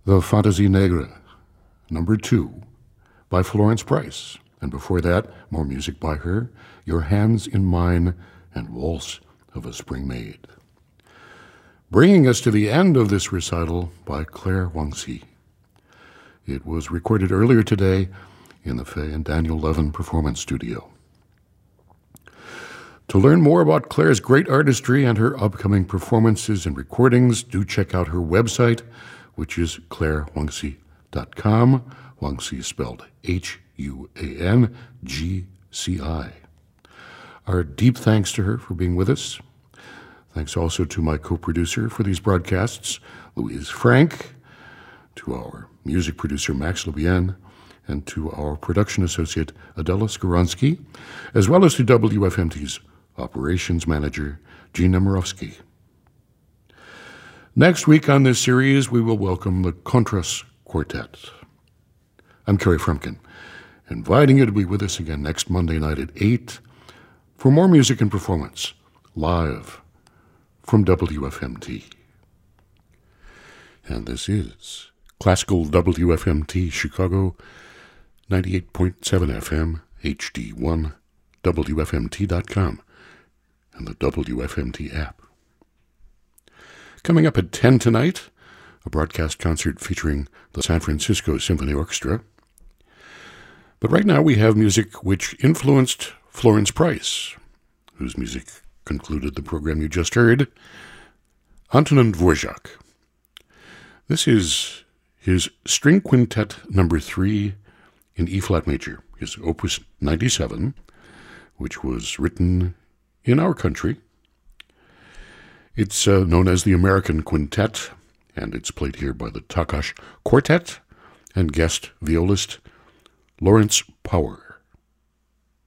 The Fantaisie Negre, number 2, by Florence Price. And before that, more music by her, Your Hands in Mine and Waltz of a Spring Maid. Bringing us to the end of this recital by Claire Wangxi. It was recorded earlier today in the Faye and Daniel Levin Performance Studio. To learn more about Claire's great artistry and her upcoming performances and recordings, do check out her website, which is clairewangxi.com. Wangxi spelled Huangci. Our deep thanks to her for being with us. Thanks also to my co-producer for these broadcasts, Louise Frank, to our music producer, Max Lebien, and to our production associate, Adela Skoronsky, as well as to WFMT's operations manager, Gina Murawski. Next week on this series, we will welcome the Contras Quartet. I'm Kerry Frumkin, inviting you to be with us again next Monday night at 8 for more music and performance, live from WFMT. And this is Classical WFMT Chicago, 98.7 FM, HD1, WFMT.com, and the WFMT app. Coming up at 10 tonight, a broadcast concert featuring the San Francisco Symphony Orchestra. But right now we have music which influenced Florence Price, whose music concluded the program you just heard, Antonin Dvorak. This is his String Quintet number 3 in E-flat major, his Opus 97, which was written in our country. It's known as the American Quintet, and it's played here by the Takash Quartet and guest violist Lawrence Power.